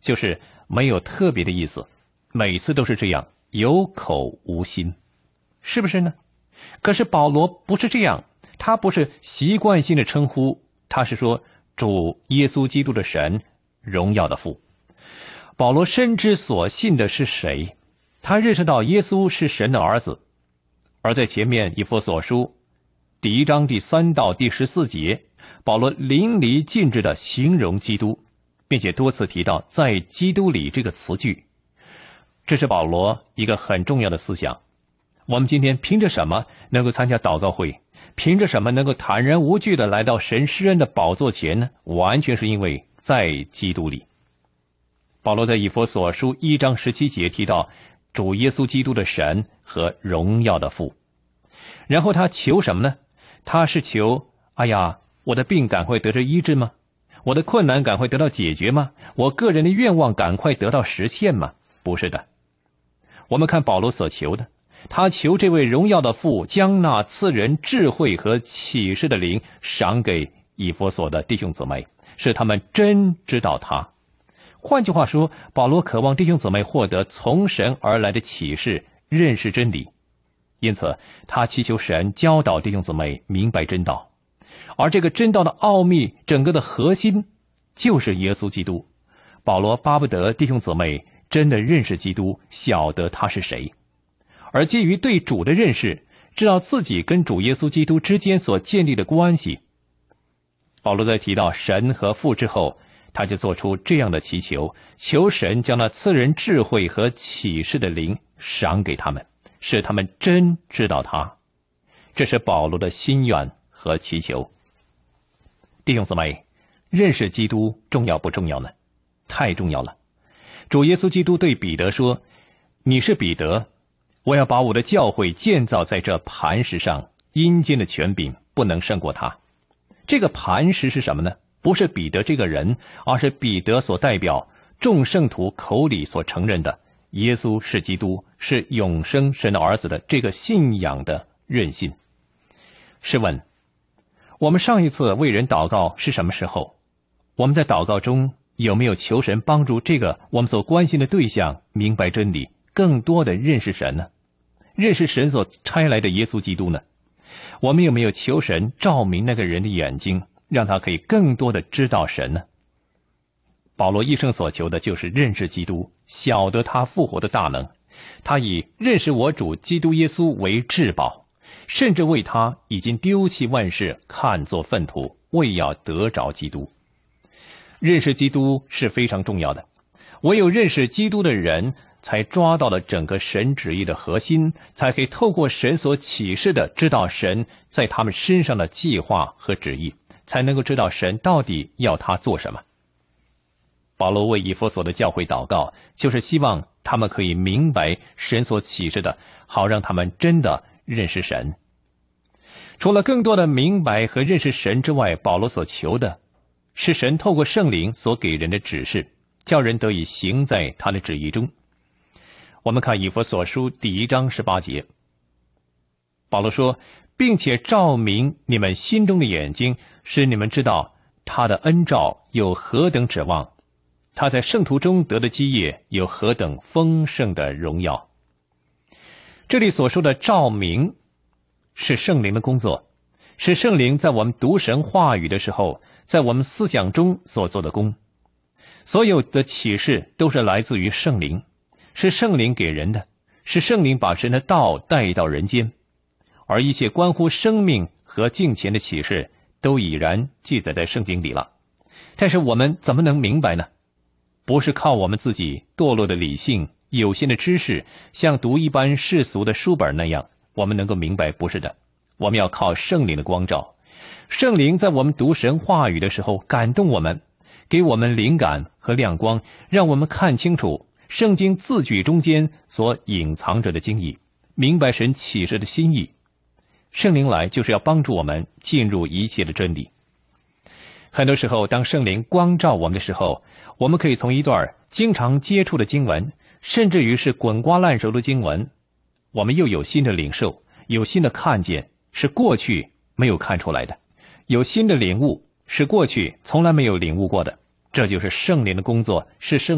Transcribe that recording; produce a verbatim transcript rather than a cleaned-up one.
就是没有特别的意思，每次都是这样，有口无心，是不是呢？可是保罗不是这样，他不是习惯性的称呼，他是说主耶稣基督的神，荣耀的父。保罗深知所信的是谁，他认识到耶稣是神的儿子。而在前面以弗所书第一章第三到第十四节，保罗淋漓尽致地形容基督，并且多次提到在基督里这个词句。这是保罗一个很重要的思想。我们今天凭着什么能够参加祷告会，凭着什么能够坦然无惧地来到神施恩的宝座前呢？完全是因为在基督里。保罗在以弗所书一章十七节提到主耶稣基督的神和荣耀的父，然后他求什么呢？他是求，哎呀，我的病赶快得着医治吗？我的困难赶快得到解决吗？我个人的愿望赶快得到实现吗？不是的。我们看保罗所求的，他求这位荣耀的父将那赐人智慧和启示的灵赏给以弗所的弟兄姊妹，使他们真知道他。换句话说，保罗渴望弟兄姊妹获得从神而来的启示，认识真理。因此他祈求神教导弟兄姊妹明白真道，而这个真道的奥秘，整个的核心就是耶稣基督。保罗巴不得弟兄姊妹真的认识基督，晓得他是谁，而基于对主的认识，知道自己跟主耶稣基督之间所建立的关系。保罗在提到神和父之后，他就做出这样的祈求，求神将那赐人智慧和启示的灵赏给他们，使他们真知道他。这是保罗的心愿和祈求。弟兄姊妹，认识基督重要不重要呢？太重要了。主耶稣基督对彼得说，你是彼得，我要把我的教会建造在这磐石上，阴间的权柄不能胜过他。这个磐石是什么呢？不是彼得这个人，而是彼得所代表众圣徒口里所承认的耶稣是基督，是永生神的儿子的这个信仰的韧信。试问，我们上一次为人祷告是什么时候？我们在祷告中有没有求神帮助这个我们所关心的对象明白真理，更多的认识神呢？认识神所差来的耶稣基督呢？我们有没有求神照明那个人的眼睛，让他可以更多的知道神呢？保罗一生所求的就是认识基督，晓得他复活的大能。他以认识我主基督耶稣为至宝，甚至为他已经丢弃万事看作粪土，为要得着基督。认识基督是非常重要的，唯有认识基督的人才抓到了整个神旨意的核心，才可以透过神所启示的知道神在他们身上的计划和旨意，才能够知道神到底要他做什么。保罗为以弗所的教会祷告，就是希望他们可以明白神所启示的，好让他们真的认识神。除了更多的明白和认识神之外，保罗所求的是神透过圣灵所给人的指示，叫人得以行在他的旨意中。我们看以弗所书第一章十八节，保罗说，并且照明你们心中的眼睛，使你们知道他的恩召有何等指望，他在圣徒中得的基业有何等丰盛的荣耀。这里所说的照明是圣灵的工作，是圣灵在我们读神话语的时候，在我们思想中所做的工。所有的启示都是来自于圣灵，是圣灵给人的，是圣灵把神的道带到人间。而一切关乎生命和敬虔的启示都已然记载在圣经里了。但是我们怎么能明白呢？不是靠我们自己堕落的理性、有限的知识，像读一般世俗的书本那样，我们能够明白，不是的。我们要靠圣灵的光照。圣灵在我们读神话语的时候感动我们，给我们灵感和亮光，让我们看清楚圣经字句中间所隐藏着的经义，明白神启示的心意。圣灵来就是要帮助我们进入一切的真理。很多时候，当圣灵光照我们的时候，我们可以从一段经常接触的经文，甚至于是滚瓜烂熟的经文，我们又有新的领受，有新的看见，是过去没有看出来的，有新的领悟，是过去从来没有领悟过的。这就是圣灵的工作，是圣